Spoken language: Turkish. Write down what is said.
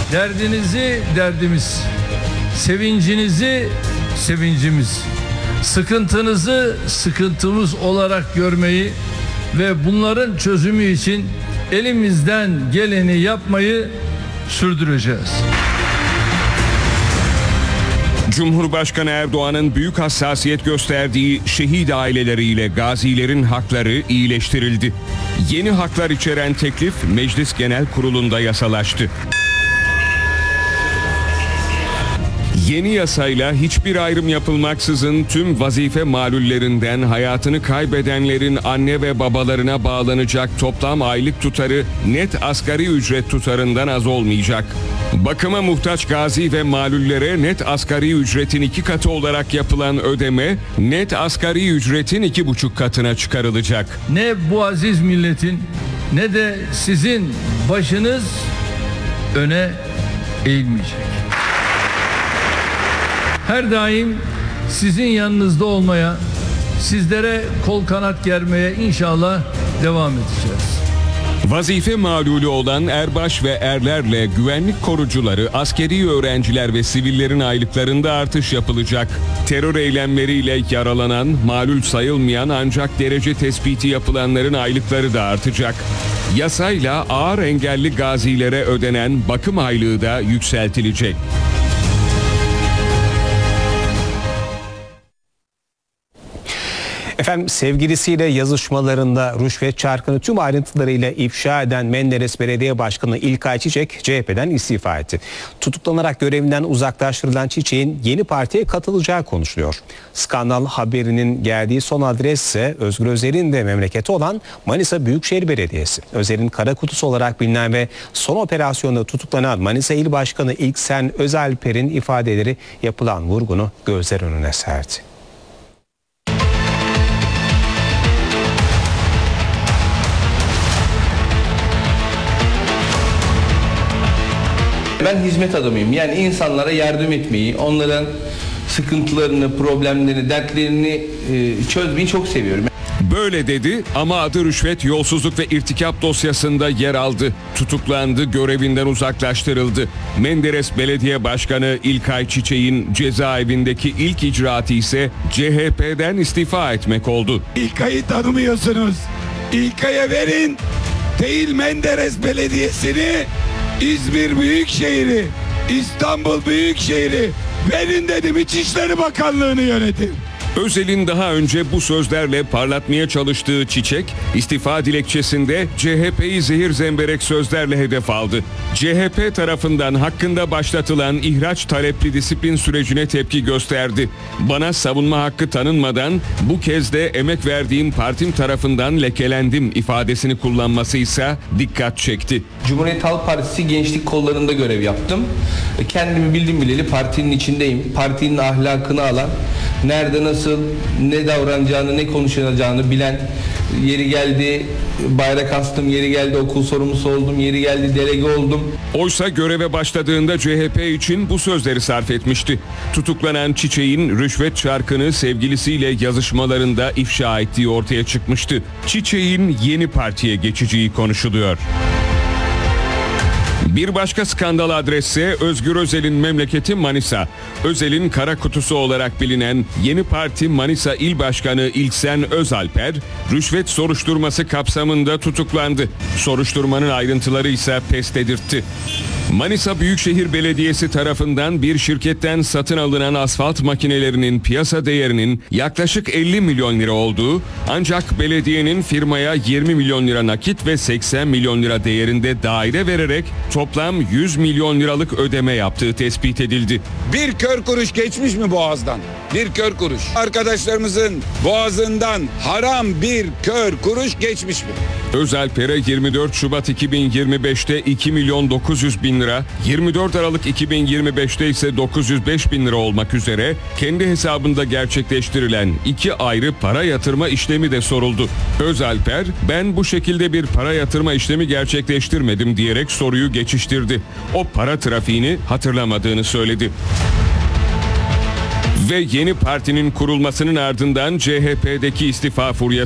Derdinizi derdimiz, sevincinizi sevincimiz, sıkıntınızı sıkıntımız olarak görmeyi ve bunların çözümü için elimizden geleni yapmayı sürdüreceğiz. Cumhurbaşkanı Erdoğan'ın büyük hassasiyet gösterdiği şehit aileleriyle gazilerin hakları iyileştirildi. Yeni haklar içeren teklif Meclis Genel Kurulu'nda yasalaştı. Yeni yasayla hiçbir ayrım yapılmaksızın tüm vazife malullerinden hayatını kaybedenlerin anne ve babalarına bağlanacak toplam aylık tutarı net asgari ücret tutarından az olmayacak. Bakıma muhtaç gazi ve malullere net asgari ücretin 2 katı olarak yapılan ödeme net asgari ücretin 2,5 katına çıkarılacak. Ne bu aziz milletin ne de sizin başınız öne eğilmeyecek. Her daim sizin yanınızda olmaya, sizlere kol kanat germeye inşallah devam edeceğiz. Vazife malulü olan erbaş ve erlerle güvenlik korucuları, askeri öğrenciler ve sivillerin aylıklarında artış yapılacak. Terör eylemleriyle yaralanan, malul sayılmayan ancak derece tespiti yapılanların aylıkları da artacak. Yasayla ağır engelli gazilere ödenen bakım aylığı da yükseltilecek. Efendim, sevgilisiyle yazışmalarında rüşvet çarkını tüm ayrıntılarıyla ifşa eden Menderes Belediye Başkanı İlkay Çiçek CHP'den istifa etti. Tutuklanarak görevinden uzaklaştırılan Çiçek'in yeni partiye katılacağı konuşuluyor. Skandal haberinin geldiği son adres ise Özgür Özel'in de memleketi olan Manisa Büyükşehir Belediyesi. Özel'in kara kutusu olarak bilinen ve son operasyonda tutuklanan Manisa İl Başkanı İlksen Özalper'in ifadeleri yapılan vurgunu gözler önüne serdi. Ben hizmet adamıyım. Yani insanlara yardım etmeyi, onların sıkıntılarını, problemlerini, dertlerini çözmeyi çok seviyorum. Böyle dedi ama adı rüşvet, yolsuzluk ve irtikap dosyasında yer aldı. Tutuklandı, görevinden uzaklaştırıldı. Menderes Belediye Başkanı İlkay Çiçek'in cezaevindeki ilk icraatı ise CHP'den istifa etmek oldu. İlkay'ı tanımıyorsunuz. İlkay'a verin, değil Menderes Belediyesi'ni, İzmir Büyükşehir'i, İstanbul Büyükşehir'i verin dedim, İçişleri Bakanlığı'nı yönetin. Özel'in daha önce bu sözlerle parlatmaya çalıştığı Çiçek, istifa dilekçesinde CHP'yi zehir zemberek sözlerle hedef aldı. CHP tarafından hakkında başlatılan ihraç talepli disiplin sürecine tepki gösterdi. Bana savunma hakkı tanınmadan bu kez de emek verdiğim partim tarafından lekelendim ifadesini kullanması ise dikkat çekti. Cumhuriyet Halk Partisi gençlik kollarında görev yaptım. Kendimi bildim bileli partinin içindeyim. Partinin ahlakını alan, nerede nasıl, ne davranacağını, ne konuşacağını bilen, yeri geldi bayrak astım, yeri geldi okul sorumlusu oldum, yeri geldi delege oldum. Oysa göreve başladığında CHP için bu sözleri sarf etmişti. Tutuklanan Çiçek'in rüşvet çarkını sevgilisiyle yazışmalarında ifşa ettiği ortaya çıkmıştı. Çiçek'in yeni partiye geçeceği konuşuluyor. Bir başka skandal adresse Özgür Özel'in memleketi Manisa. Özel'in kara kutusu olarak bilinen yeni parti Manisa İl Başkanı İlksen Özalper, rüşvet soruşturması kapsamında tutuklandı. Soruşturmanın ayrıntıları ise pes dedirtti. Manisa Büyükşehir Belediyesi tarafından bir şirketten satın alınan asfalt makinelerinin piyasa değerinin yaklaşık 50 milyon lira olduğu, ancak belediyenin firmaya 20 milyon lira nakit ve 80 milyon lira değerinde daire vererek toplam 100 milyon liralık ödeme yaptığı tespit edildi. Bir kör kuruş geçmiş mi boğazdan? Bir kör kuruş. Arkadaşlarımızın boğazından haram bir kör kuruş geçmiş mi? Özalper'e 24 Şubat 2025'te 2 milyon 900 bin lira, 24 Aralık 2025'te ise 905 bin lira olmak üzere kendi hesabında gerçekleştirilen 2 ayrı para yatırma işlemi de soruldu. Özalper, ben bu şekilde bir para yatırma işlemi gerçekleştirmedim diyerek soruyu geçiştirdi. O para trafiğini hatırlamadığını söyledi. Ve yeni partinin kurulmasının ardından CHP'deki istifa furyası